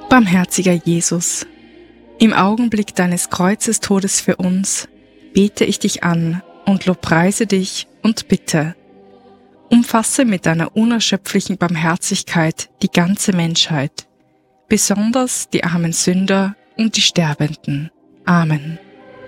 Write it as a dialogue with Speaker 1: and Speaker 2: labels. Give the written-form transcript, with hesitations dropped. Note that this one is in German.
Speaker 1: Barmherziger Jesus, im Augenblick deines Kreuzestodes für uns bete ich dich an und lobpreise dich und bitte. Umfasse mit deiner unerschöpflichen Barmherzigkeit die ganze Menschheit, besonders die armen Sünder und die Sterbenden. Amen.